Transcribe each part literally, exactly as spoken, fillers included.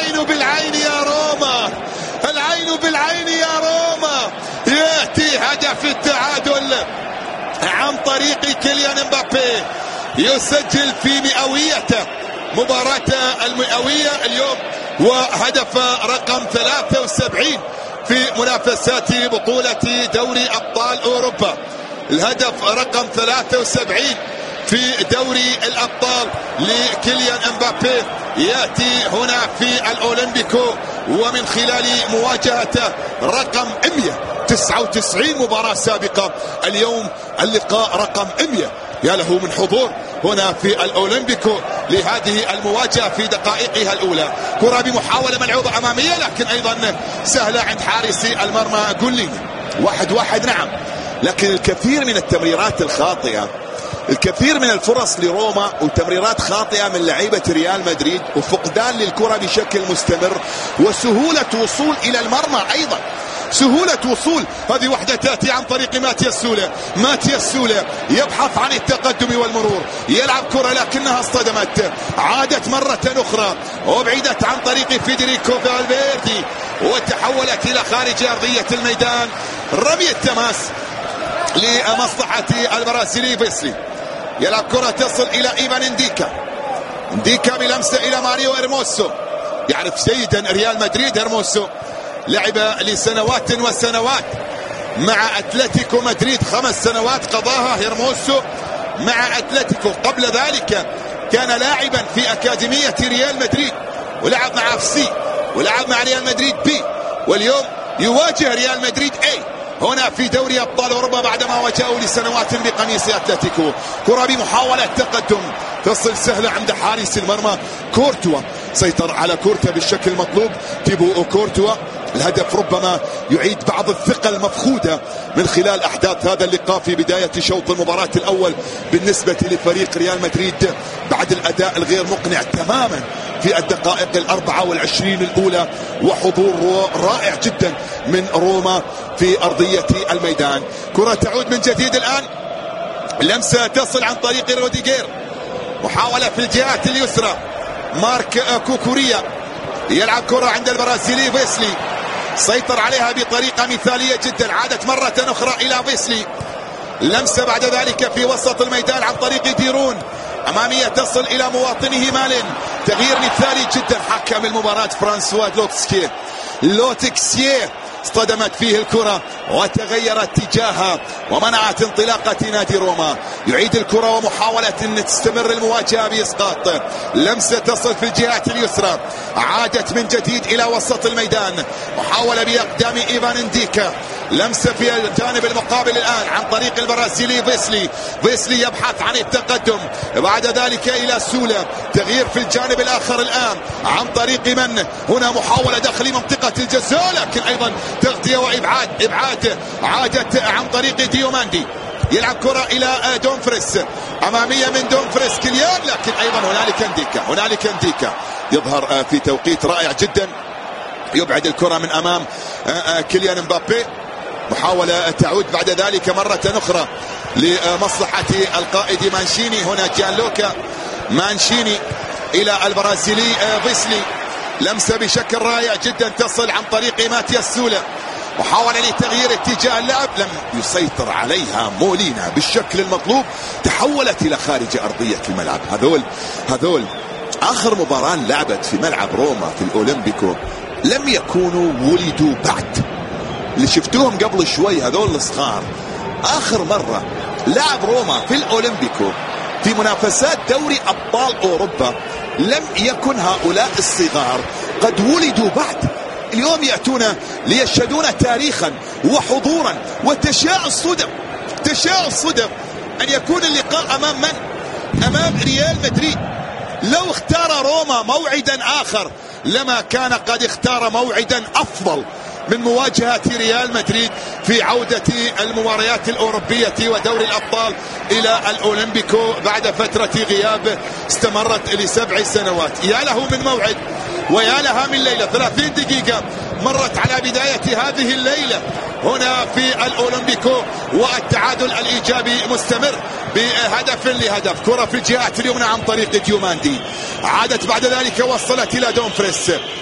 العين بالعين يا روما، العين بالعين يا روما. يأتي هدف التعادل عن طريق كيليان امبابي، يسجل في مئويته، مباراة المئوية اليوم، وهدف رقم ثلاثة وسبعين في منافسات بطولة دوري أبطال أوروبا. الهدف رقم ثلاثة وسبعين في دوري الأبطال لكيليان امبابي يأتي هنا في الأولمبيكو، ومن خلال مواجهته رقم مئة وتسعة وتسعين مباراة سابقة، اليوم اللقاء رقم مئة. يا له من حضور هنا في الأولمبيكو لهذه المواجهة في دقائقها الأولى. كرة بمحاولة ملعوبة أمامية، لكن أيضا سهلة عند حارس المرمى جوليني. واحد واحد نعم، لكن الكثير من التمريرات الخاطئة، الكثير من الفرص لروما وتمريرات خاطئة من لعيبة ريال مدريد، وفقدان للكرة بشكل مستمر، وسهولة وصول إلى المرمى أيضا، سهولة وصول. هذه وحدة تأتي عن طريق ماتياس سولة، ماتياس سولة يبحث عن التقدم والمرور، يلعب كرة لكنها اصطدمت، عادت مرة أخرى وبعدت عن طريق فيدريكو فالفيردي وتحولت إلى خارج أرضية الميدان. رمي التماس لمصلحة البرازيلي فيسلي، يلعب كرة تصل إلى إيفان انديكا، انديكا بلمسة إلى ماريو إرموسو. يعرف جيدا ريال مدريد إرموسو، لعب لسنوات وسنوات مع أتلتيكو مدريد، خمس سنوات قضاها هيرموسو مع أتلتيكو. قبل ذلك كان لاعبا في أكاديمية ريال مدريد، ولعب مع اف سي، ولعب مع ريال مدريد بي، واليوم يواجه ريال مدريد اي هنا في دوري أبطال أوروبا بعدما واجهوا لسنوات بقميص أتلتيكو. كرة بمحاولة تقدم تصل سهلة عند حارس المرمى كورتوا، سيطر على كورتوا بالشكل المطلوب تيبو كورتوا. الهدف ربما يعيد بعض الثقة المفقودة من خلال أحداث هذا اللقاء في بداية شوط المباراة الأول بالنسبة لفريق ريال مدريد بعد الأداء الغير مقنع تماما في الدقائق الأربعة والعشرين الأولى، وحضور رائع جدا من روما في أرضية الميدان. كرة تعود من جديد الآن، لمسة تصل عن طريق روديجير، محاولة في الجهات اليسرى، مارك كوكوريا يلعب كرة عند البرازيلي فيسلي، سيطر عليها بطريقة مثالية جدا، عادت مرة أخرى إلى فيسلي، لمسة بعد ذلك في وسط الميدان عن طريق ديرون، أمامية تصل إلى مواطنه مالين، تغيير مثالي جدا حكم المباراة فرانسوا لوتسكي لوتكسيه، اصطدمت فيه الكرة وتغير اتجاهها ومنعت انطلاقة نادي روما. يعيد الكرة ومحاولة ان تستمر المواجهة بإسقاط، لمسة تصل في الجهات اليسرى، عادت من جديد الى وسط الميدان، محاولة باقدام ايفان انديكا، لمسة في الجانب المقابل الآن عن طريق البرازيلي فيسلي، فيسلي يبحث عن التقدم، بعد ذلك إلى سولة، تغيير في الجانب الآخر الآن عن طريق من هنا، محاولة داخل منطقة الجزاء، لكن أيضا تغطية وإبعاد، إبعاد عادت عن طريق ديوماندي، يلعب كرة إلى دومفريس، أمامية من دومفريس كيليان، لكن أيضا هنالك انديكا، هنالك انديكا يظهر في توقيت رائع جدا، يبعد الكرة من أمام كيليان امبابي، محاولة تعود بعد ذلك مرة أخرى لمصلحة القائد مانشيني، هنا جانلوكا مانشيني إلى البرازيلي فيسلي، لمسة بشكل رائع جدا تصل عن طريق ماتياس سولة، محاولة لتغيير اتجاه اللعب، لم يسيطر عليها مولينا بالشكل المطلوب، تحولت إلى خارج أرضية الملعب. هذول هذول آخر مباراة لعبت في ملعب روما في الأولمبيكو لم يكونوا ولدوا بعد، اللي شفتوهم قبل شوي هذول الصغار، آخر مرة لعب روما في الأولمبيكو في منافسات دوري أبطال أوروبا لم يكن هؤلاء الصغار قد ولدوا بعد. اليوم يأتون ليشهدون تاريخا وحضورا، وتشاء الصدف، تشاء الصدف أن يكون اللقاء أمام من؟ أمام ريال مدريد. لو اختار روما موعدا آخر لما كان قد اختار موعدا أفضل من مواجهة ريال مدريد في عودة المباريات الأوروبية ودوري الأبطال إلى الأولمبيكو بعد فترة غياب استمرت لسبع سنوات. يا له من موعد ويا لها من ليلة، ثلاثين دقيقة مرت على بداية هذه الليلة هنا في الأولمبيكو، والتعادل الإيجابي مستمر بهدف لهدف. كرة في الجهات اليمنى عن طريق ديوماندي، عادت بعد ذلك وصلت إلى دومفريس،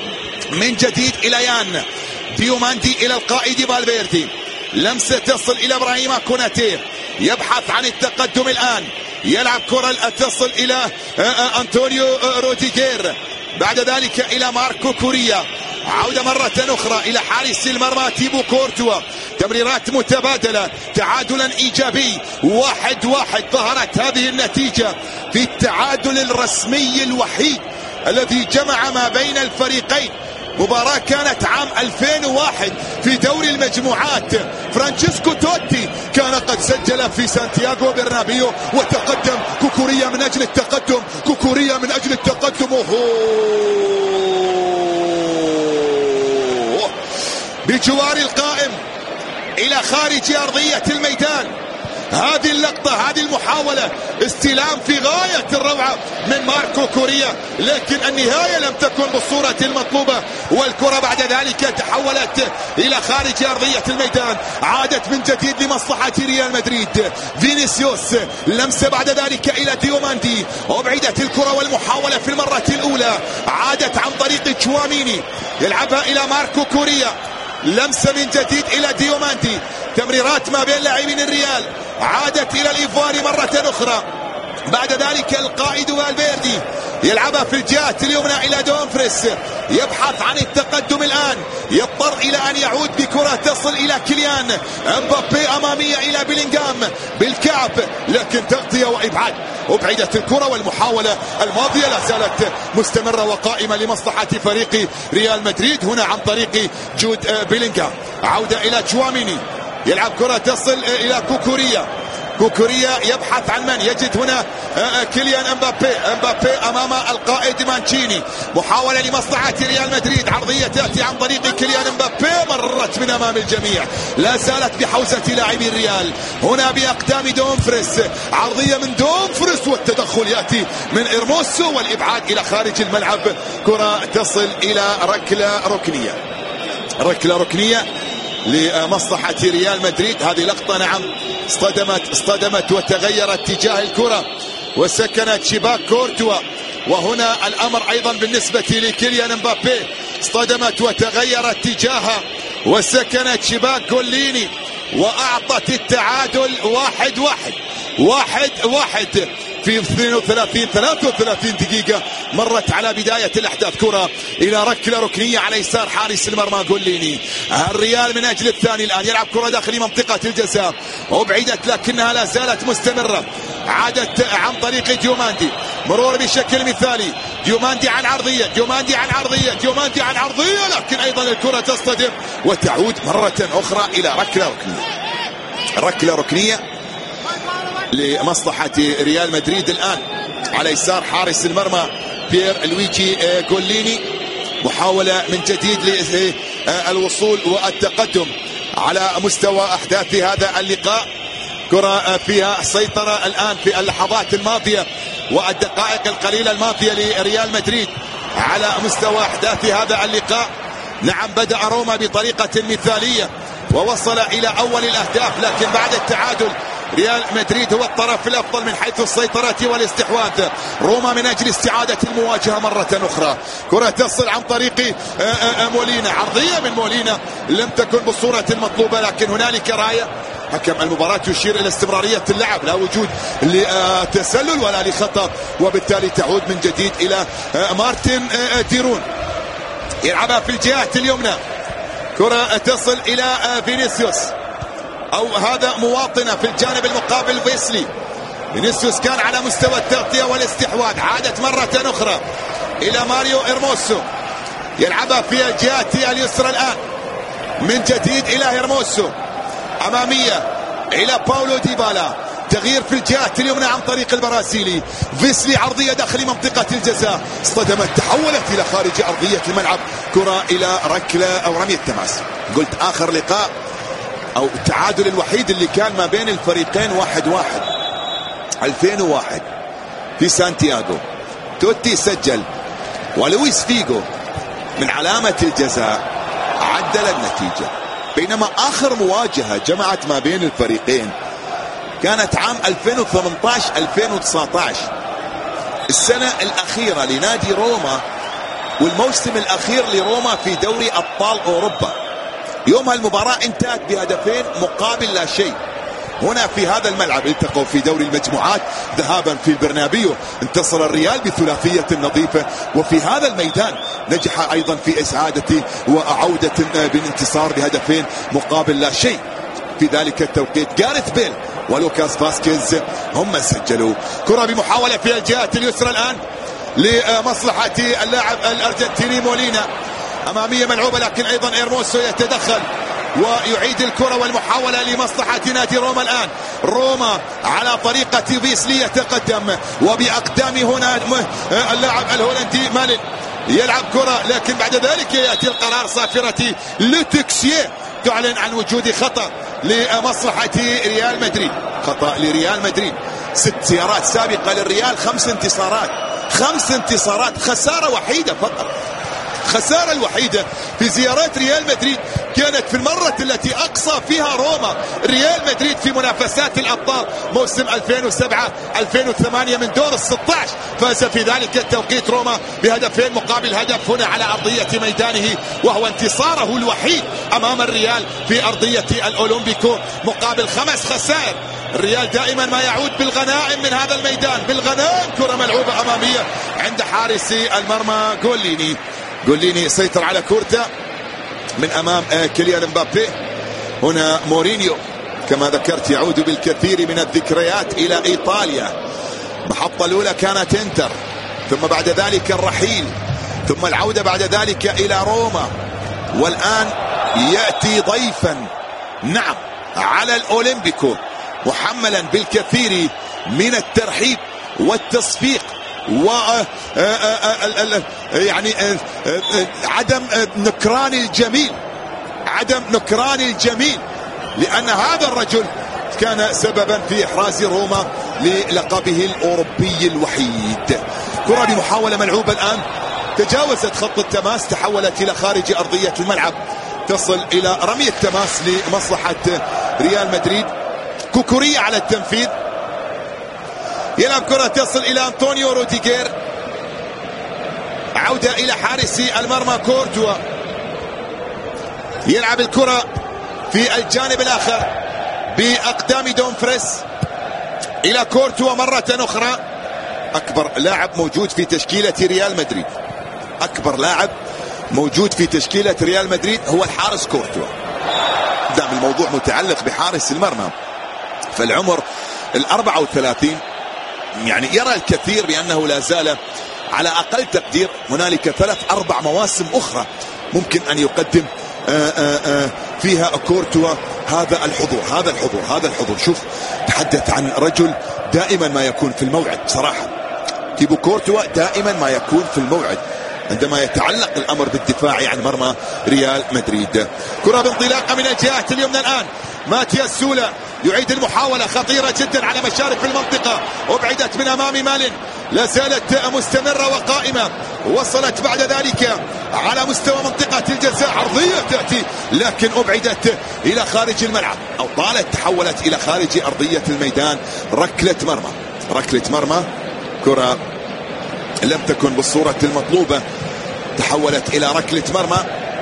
من جديد إلى يان ديوماندي إلى القائد فالفيردي. لمسة تصل إلى إبراهيم كوناتي، يبحث عن التقدم الآن، يلعب كرة تصل إلى أنطونيو روديغير، بعد ذلك إلى ماركو كوريا، عودة مرة أخرى إلى حارس المرمى تيبو كورتوا. تمريرات متبادلة، تعادلا إيجابي واحد واحد. ظهرت هذه النتيجة في التعادل الرسمي الوحيد الذي جمع ما بين الفريقين. مباراة كانت عام ألفين وواحد في دوري المجموعات، فرانشيسكو توتي كان قد سجل في سانتياغو برنابيو وتقدم كوكوريا من أجل التقدم، كوكوريا من أجل التقدم. أوه. بجوار القائم إلى خارج أرضية الميدان. هذه اللقطة، هذه المحاولة استلام في غاية الروعة من ماركو كوريا، لكن النهاية لم تكن بالصورة المطلوبة، والكرة بعد ذلك تحولت إلى خارج أرضية الميدان. عادت من جديد لمصلحة ريال مدريد. فينيسيوس لمسة بعد ذلك إلى ديوماندي، وبعدت الكرة والمحاولة في المرة الأولى. عادت عن طريق تشواميني، يلعبها إلى ماركو كوريا، لمسة من جديد إلى ديوماندي. تمريرات ما بين لاعبين الريال، عادت إلى الإيفواري مرة أخرى. بعد ذلك القائد فالفيردي يلعبها في الجهة اليمنى إلى دومفريس، يبحث عن التقدم الآن، يضطر إلى أن يعود بكرة تصل إلى كيليان امبابي أمامية إلى بيلينغهام بالكعب، لكن تغطية وإبعاد. أبعدت الكرة والمحاولة الماضية لا زالت مستمرة وقائمة لمصلحة فريق ريال مدريد هنا عن طريق جود بيلينغهام. عودة إلى تشواميني، يلعب كرة تصل إلى كوكوريا، كوكوريا يبحث عن من، يجد هنا كيليان امبابي، امبابي امام القائد مانشيني. محاولة لمصلحة ريال مدريد، عرضية تأتي عن طريق كيليان امبابي، مرت من امام الجميع، لا زالت بحوزة لاعبي الريال. هنا باقدام دومفريس، عرضية من دومفريس والتدخل يأتي من إرموسو والإبعاد إلى خارج الملعب. كرة تصل إلى ركلة ركنية، ركلة ركنية لمصلحة ريال مدريد. هذه لقطة نعم اصطدمت اصطدمت وتغير اتجاه الكرة وسكنت شباك كورتوا، وهنا الأمر أيضا بالنسبة لكيليان امبابي، اصطدمت وتغير اتجاهها وسكنت شباك جوليني وأعطت التعادل واحد واحد واحد واحد في اثنين وثلاثين ثلاثة وثلاثين دقيقة مرت على بداية الأحداث. كرة إلى ركلة ركنية على يسار حارس المرمى جوليني. الريال من أجل الثاني الآن يلعب كرة داخل منطقة الجزاء، وبعدت لكنها لا زالت مستمرة. عادت عن طريق ديوماندي، مرور بشكل مثالي، ديوماندي عن عرضية، ديوماندي عن عرضية، ديوماندي عن عرضية، لكن أيضا الكرة تصطدم وتعود مرة أخرى إلى ركلة ركنية. ركلة ركنية لمصلحة ريال مدريد الآن على يسار حارس المرمى بيير لويجي جوليني. محاولة من جديد للوصول والتقدم على مستوى أحداث هذا اللقاء. كرة فيها سيطرة الآن في اللحظات الماضية والدقائق القليلة الماضية لريال مدريد على مستوى أحداث هذا اللقاء. نعم بدأ روما بطريقة مثالية ووصل إلى أول الأهداف، لكن بعد التعادل ريال مدريد هو الطرف الأفضل من حيث السيطرة والاستحواذ. روما من أجل استعادة المواجهة مرة أخرى. كرة تصل عن طريق مولينا، عرضية من مولينا لم تكن بالصورة المطلوبة، لكن هنالك راية. حكم المباراة يشير إلى استمرارية اللعب، لا وجود لتسلل ولا لخطأ، وبالتالي تعود من جديد إلى مارتن ديرون، يلعبها في الجهة اليمنى. كرة تصل إلى فينيسيوس، أو هذا مواطنة في الجانب المقابل فيسلي. فينيسيوس كان على مستوى التغطية والاستحواذ. عادت مرة أخرى إلى ماريو إرموسو، يلعبها في الجهة اليسرى الآن من جديد إلى إرموسو، أمامية إلى باولو ديبالا، تغيير في الجهة اليمنى عن طريق البرازيلي. فيسلي عرضية داخل منطقة الجزاء، اصطدمت تحولت إلى خارج أرضية الملعب. كرة إلى ركلة أو رمية تماس. قلت آخر لقاء أو التعادل الوحيد اللي كان ما بين الفريقين واحد واحد ألفين وواحد في سانتياغو. توتي سجل ولويس فيجو من علامة الجزاء عدل النتيجة، بينما آخر مواجهة جمعت ما بين الفريقين كانت عام ألفين وثمانية عشر ألفين وتسعة عشر، السنة الأخيرة لنادي روما والموسم الأخير لروما في دوري أبطال أوروبا. يومها المباراة انتهت بهدفين مقابل لا شيء. هنا في هذا الملعب التقوا في دوري المجموعات ذهابا في البرنابيو، انتصر الريال بثلاثية نظيفة، وفي هذا الميدان نجح أيضا في إسعادة وعودة بالانتصار بهدفين مقابل لا شيء. في ذلك التوقيت جاريث بيل ولوكاس فاسكيز هم سجلوا. كرة بمحاولة في الجهة اليسرى الآن لمصلحة اللاعب الأرجنتيني مولينا، أمامية ملعوبة لكن أيضا إيرموسو يتدخل ويعيد الكرة والمحاولة لمصلحة نادي روما. الآن روما على طريقة فيسلي يتقدم وبأقدام هنا اللاعب الهولندي مالين يلعب كرة، لكن بعد ذلك يأتي القرار صافرة لوتكسيه تعلن عن وجود خطأ لمصلحة ريال مدريد. خطأ لريال مدريد. ست زيارات سابقة للريال، خمس انتصارات خمس انتصارات خسارة وحيدة فقط. خسارة الوحيدة في زيارات ريال مدريد كانت في المرة التي أقصى فيها روما ريال مدريد في منافسات الأبطال موسم ألفين وسبعة ألفين وثمانية من دور الستة عشر. فاز في ذلك التوقيت روما بهدفين مقابل هدف هنا على أرضية ميدانه، وهو انتصاره الوحيد أمام الريال في أرضية الأولمبيكو مقابل خمس خسائر. الريال دائما ما يعود بالغنائم من هذا الميدان، بالغنائم. كرة ملعوبة أمامية عند حارس المرمى جوليني. جوليني سيطر على كورتا من أمام كيليان مبابي. هنا مورينيو كما ذكرت يعود بالكثير من الذكريات إلى إيطاليا. محطة الأولى كانت إنتر، ثم بعد ذلك الرحيل، ثم العودة بعد ذلك إلى روما، والآن يأتي ضيفا نعم على الأولمبيكو محملا بالكثير من الترحيب والتصفيق و يعني عدم نكران الجميل عدم نكران الجميل لأن هذا الرجل كان سببا في إحراز روما للقبه الأوروبي الوحيد. كرة بمحاولة ملعوبة الآن تجاوزت خط التماس، تحولت إلى خارج أرضية الملعب، تصل إلى رمية تماس لمصلحة ريال مدريد. كوكوريا على التنفيذ، يلعب كرة تصل إلى أنطونيو روديغير، عودة إلى حارس المرمى كورتوا، يلعب الكرة في الجانب الآخر بأقدام دومفريس إلى كورتوا مرة أخرى. أكبر لاعب موجود في تشكيلة ريال مدريد، أكبر لاعب موجود في تشكيلة ريال مدريد هو الحارس كورتوا. دام الموضوع متعلق بحارس المرمى، فالعمر الأربعة وثلاثين يعني يرى الكثير بأنه لا زال على أقل تقدير هنالك ثلاث أربع مواسم أخرى ممكن أن يقدم آآ آآ فيها كورتوا هذا الحضور هذا الحضور هذا الحضور. شوف، تحدث عن رجل دائما ما يكون في الموعد. بصراحة تيبو كورتوا دائما ما يكون في الموعد عندما يتعلق الأمر بالدفاع عن مرمى ريال مدريد. كرة بانطلاقة من الجهة اليمنى الآن، ماتياس سولا يعيد المحاولة خطيرة جدا على مشارف المنطقة، أبعدت من أمام مالين، لا زالت مستمرة وقائمة، وصلت بعد ذلك على مستوى منطقة الجزاء، عرضية تأتي لكن أبعدت إلى خارج الملعب أو طالت تحولت إلى خارج أرضية الميدان. ركلة مرمى ركلة مرمى كرة لم تكن بالصورة المطلوبة، تحولت إلى ركلة مرمى.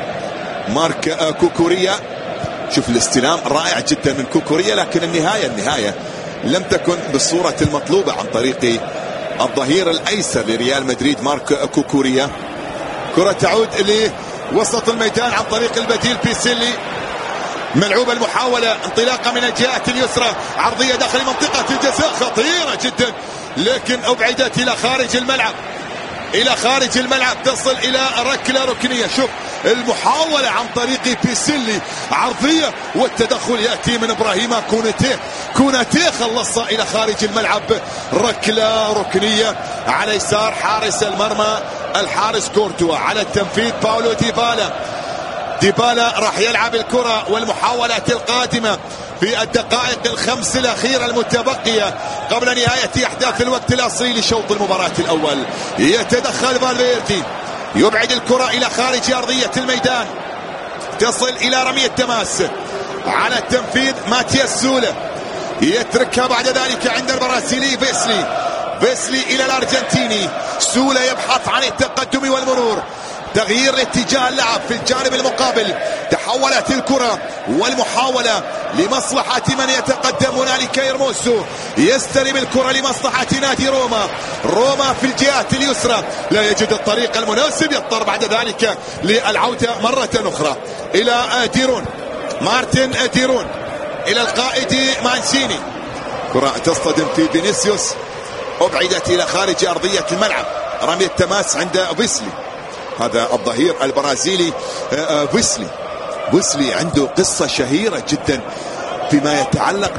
مارك كوكوريا، شوف الاستلام رائع جدا من كوكوريا، لكن النهاية النهاية لم تكن بالصورة المطلوبة عن طريق الظهير الأيسر لريال مدريد مارك كوكوريا. كرة تعود لوسط الميدان عن طريق البديل بيسيلي، ملعوبة المحاولة، انطلاقة من الجهة اليسرى، عرضية داخل منطقة الجزاء خطيرة جدا لكن أبعدت إلى خارج الملعب إلى خارج الملعب، تصل إلى ركلة ركنية. شوف المحاولة عن طريق بيسيلي، عرضية والتدخل يأتي من إبراهيم كوناتيه كوناتيه خلصها إلى خارج الملعب. ركلة ركنية على يسار حارس المرمى الحارس كورتوا. على التنفيذ باولو ديبالا ديبالا راح يلعب الكرة والمحاولات القادمة في الدقائق الخمس الأخيرة المتبقية قبل نهاية أحداث الوقت الأصلي لشوط المباراة الأول. يتدخل فالفيردي، يبعد الكرة إلى خارج أرضية الميدان، تصل إلى رمية تماس. على التنفيذ ماتياس سولا، يتركها بعد ذلك عند البرازيلي فيسلي فيسلي إلى الأرجنتيني. سولا يبحث عن التقدم والمرور، تغيير اتجاه اللعب في الجانب المقابل. تحولت الكرة والمحاولة لمصلحة من يتقدم هنالك. إرموسو يستلم الكرة لمصلحة نادي روما. روما في الجهات اليسرى لا يجد الطريق المناسب، يضطر بعد ذلك للعودة مرة أخرى إلى ديرون. مارتن ديرون إلى القائد مانسيني. كرة تصطدم في فينيسيوس، أبعدت إلى خارج أرضية الملعب. رمي التماس عند فيسلي، هذا الظهير البرازيلي. فيسلي فيسلي عنده قصة شهيرة جدا فيما يتعلق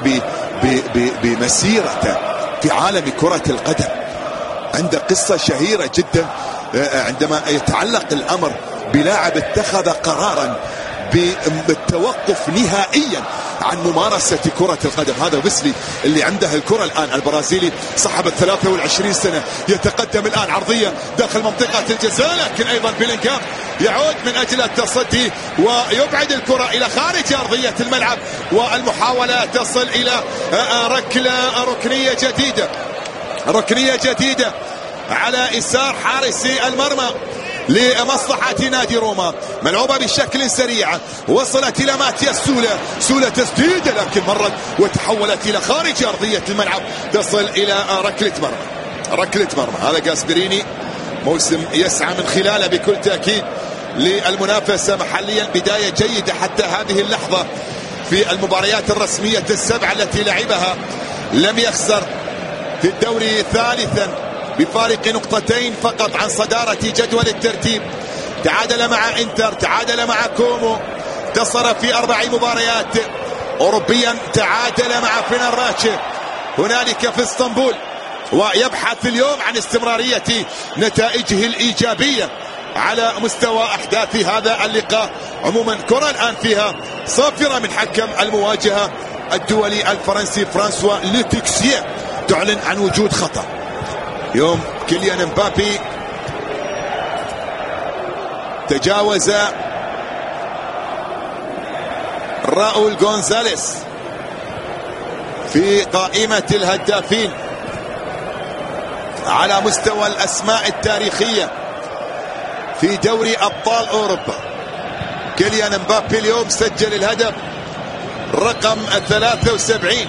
بمسيرته في عالم كرة القدم. عنده قصة شهيرة جدا عندما يتعلق الأمر بلاعب اتخذ قرارا بالتوقف نهائيا عن ممارسة كرة القدم. هذا فيسلي اللي عنده الكرة الآن، البرازيلي صاحب الثلاثة والعشرين سنة، يتقدم الآن عرضية داخل منطقة الجزاء، لكن أيضا بيلينغهام يعود من أجل التصدي ويبعد الكرة إلى خارج أرضية الملعب، والمحاولة تصل إلى ركلة ركنية جديدة ركنية جديدة على يسار حارس المرمى لمصلحة نادي روما. ملعوبة بشكل سريع، وصلت إلى ماتياس سولا. سولا تسديدة لكن مرت وتحولت إلى خارج أرضية الملعب، تصل إلى ركلة مرمى. ركلة مرمى، هذا جاسبريني موسم يسعى من خلاله بكل تأكيد للمنافسة محليا. بداية جيدة حتى هذه اللحظة في المباريات الرسمية السبعة التي لعبها، لم يخسر في الدوري ثالثا بفارق نقطتين فقط عن صدارة جدول الترتيب. تعادل مع انتر، تعادل مع كومو، انتصر في أربع مباريات. أوروبيا تعادل مع فينرباچه هنالك في اسطنبول، ويبحث اليوم عن استمرارية نتائجه الإيجابية على مستوى أحداث هذا اللقاء. عموما كرة الآن فيها صافرة من حكم المواجهة الدولي الفرنسي فرانسوا لوتيكسيه، تعلن عن وجود خطأ. يوم كيليان مبابي تجاوز راؤول غونزاليس في قائمة الهدافين على مستوى الأسماء التاريخية في دوري أبطال أوروبا. كيليان مبابي اليوم سجل الهدف رقم ثلاثة وسبعين،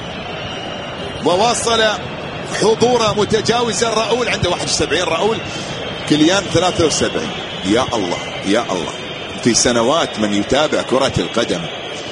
وواصل حضوره متجاوزا راؤول، عنده واحد وسبعين راؤول، كيليان ثلاثة وسبعين. يا الله يا الله. في سنوات من يتابع كرة القدم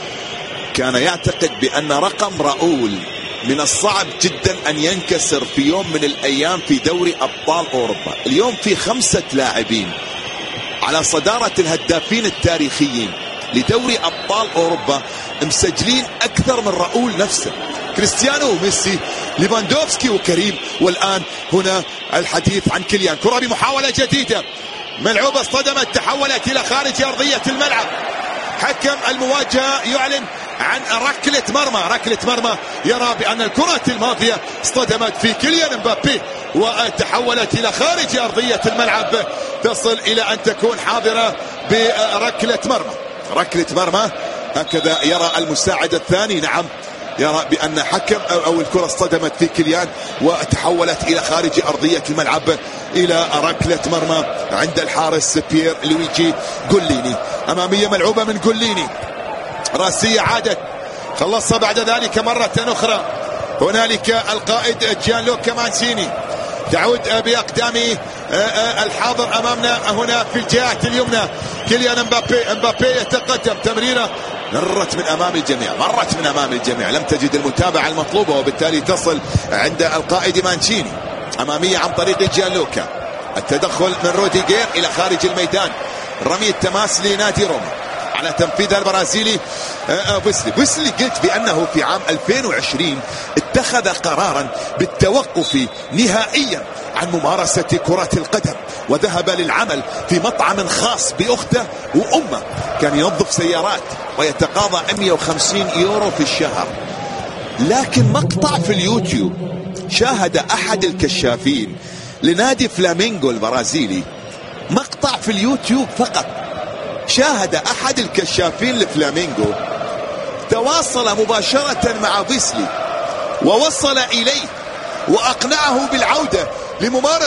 كان يعتقد بأن رقم راؤول من الصعب جدا أن ينكسر في يوم من الأيام في دوري أبطال أوروبا. اليوم في خمسة لاعبين على صدارة الهدافين التاريخيين لدوري أبطال أوروبا مسجلين أكثر من راؤول نفسه. كريستيانو وميسي، ليفاندوفسكي وكريم، والآن هنا الحديث عن كيليان. كرة بمحاولة جديدة، ملعوبة اصطدمت، تحولت إلى خارج أرضية الملعب. حكم المواجهة يعلن عن ركلة مرمى. ركلة مرمى، يرى بأن الكرة الماضية اصطدمت في كيليان مبابي وتحولت إلى خارج أرضية الملعب، تصل إلى أن تكون حاضرة بركلة مرمى. ركلة مرمى هكذا يرى المساعد الثاني. نعم، يرى بأن حكم أو الكرة اصطدمت في كيليان وتحولت إلى خارج أرضية الملعب إلى ركلة مرمى عند الحارس بيير لويجي غوليني. أمامية ملعوبة من غوليني، راسية عادت، خلصها بعد ذلك مرة أخرى. هنالك القائد جيانلوكا مانسيني، تعود بأقدام الحاضر أمامنا هنا في الجهة اليمنى. كيليان مبابي مبابي يتقدم، تمريرة مرت من أمام الجميع، مرت من أمام الجميع، لم تجد المتابعة المطلوبة، وبالتالي تصل عند القائد مانشيني. أمامية عن طريق جيانلوكا، التدخل من روديغير إلى خارج الميدان، رمي التماس لنادي روما على تنفيذ البرازيلي فيسلي. فيسلي قلت بأنه في عام ألفين وعشرين اتخذ قرارا بالتوقف نهائيا عن ممارسة كرة القدم، وذهب للعمل في مطعم خاص بأخته وأمه، كان ينظف سيارات ويتقاضى مئة وخمسين يورو في الشهر. لكن مقطع في اليوتيوب شاهد أحد الكشافين لنادي فلامينغو البرازيلي، مقطع في اليوتيوب فقط، شاهد أحد الكشافين لفلامينغو تواصل مباشرة مع فيسلي ووصل إليه وأقنعه بالعودة لممارسة